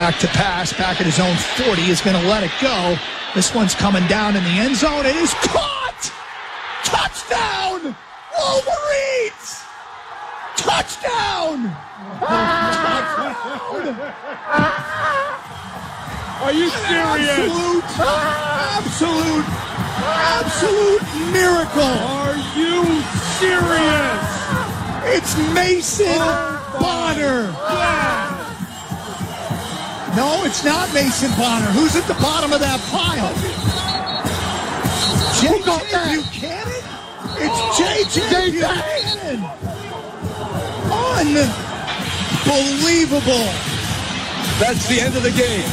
Back to pass, back at his own 40, is going to let it go. This one's coming down in the end zone. It is caught! Touchdown! Wolverines! Touchdown! Are you serious? Absolute miracle! Are you serious? It's Mason Bonner! God. No, it's not Mason Bonner. Who's at the bottom of that pile? J.J. Buchanan? It's J.J. Buchanan! Unbelievable! That's the end of the game.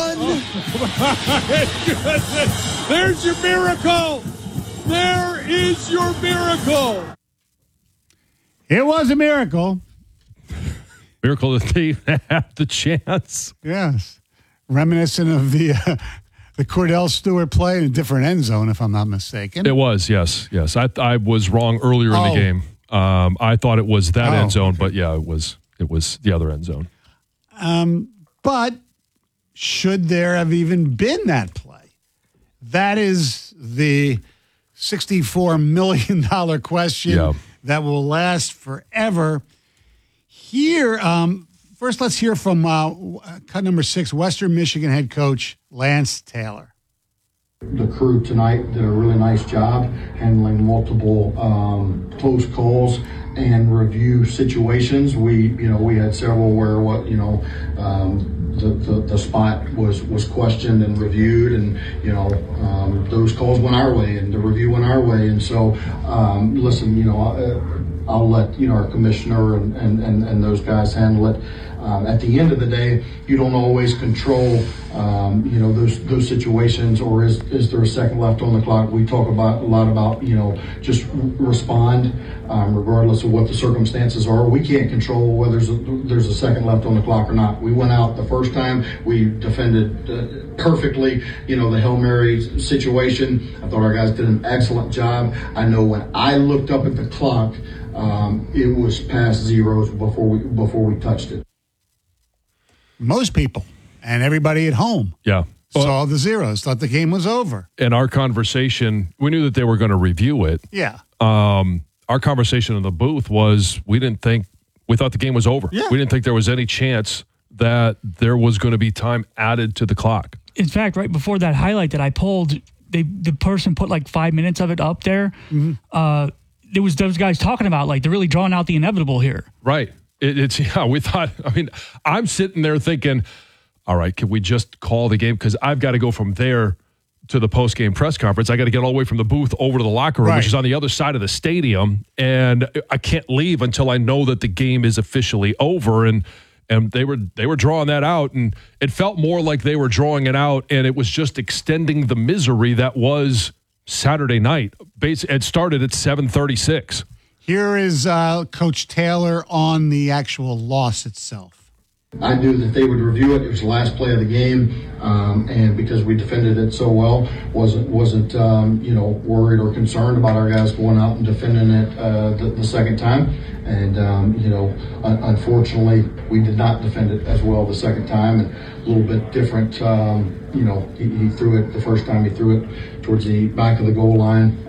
There's your miracle. There is your miracle. It was a miracle. Miracle that they have the chance. Yes. Reminiscent of the Cordell Stewart play in a different end zone, if I'm not mistaken. It was, yes. I was wrong earlier in the game. I thought it was that end zone, but yeah, it was the other end zone. But should there have even been that play? That is the $64 million question that will last forever. Here, first let's hear from cut number 6, Western Michigan head coach Lance Taylor. The crew tonight did a really nice job handling multiple close calls and review situations. We had several where the spot was questioned and reviewed, and those calls went our way and the review went our way. And so, listen, I'll let our commissioner and those guys handle it. At the end of the day, you don't always control those situations, or is there a second left on the clock? We talk a lot about just respond regardless of what the circumstances are. We can't control whether there's a second left on the clock or not. We went out the first time, we defended perfectly the Hail Mary situation. I thought our guys did an excellent job. I know when I looked up at the clock, it was past zeros before we touched it. Most people and everybody at home saw the zeros, thought the game was over. In our conversation, we knew that they were going to review it. Yeah. Our conversation in the booth was we thought the game was over. Yeah. We didn't think there was any chance that there was going to be time added to the clock. In fact, right before that highlight that I pulled, the person put like 5 minutes of it up there. Mm-hmm. There was those guys talking about they're really drawing out the inevitable here. Right. We thought, I'm sitting there thinking, all right, can we just call the game? Because I've got to go from there to the post-game press conference. I got to get all the way from the booth over to the locker room, which is on the other side of the stadium. And I can't leave until I know that the game is officially over. And they were drawing that out. And it felt more like they were drawing it out. And it was just extending the misery that was Saturday night. It started at 7:36. Here is Coach Taylor on the actual loss itself. I knew that they would review it. It was the last play of the game, and because we defended it so well, wasn't worried or concerned about our guys going out and defending it the second time. And unfortunately, we did not defend it as well the second time, and a little bit different. He threw it the first time. He threw it towards the back of the goal line,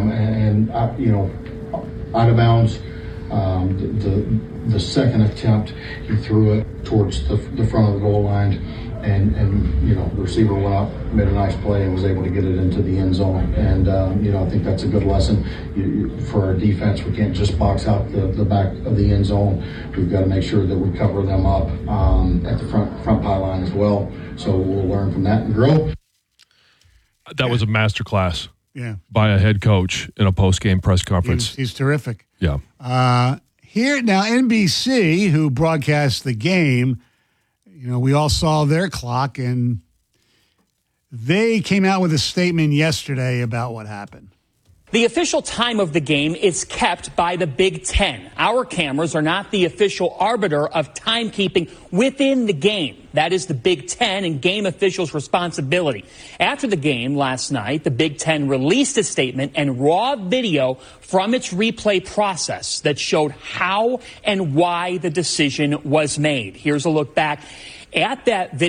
out of bounds. The second attempt, he threw it towards the front of the goal line, and the receiver went up, made a nice play, and was able to get it into the end zone. And I think that's a good lesson for our defense. We can't just box out the back of the end zone. We've got to make sure that we cover them up at the front pylon as well. So we'll learn from that and grow. That was a masterclass. Yeah. By a head coach in a post-game press conference. He's terrific. Yeah. Here now, NBC, who broadcast the game, we all saw their clock, and they came out with a statement yesterday about what happened. The official time of the game is kept by the Big Ten. Our cameras are not the official arbiter of timekeeping within the game. That is the Big Ten and game officials' responsibility. After the game last night, the Big Ten released a statement and raw video from its replay process that showed how and why the decision was made. Here's a look back at that video.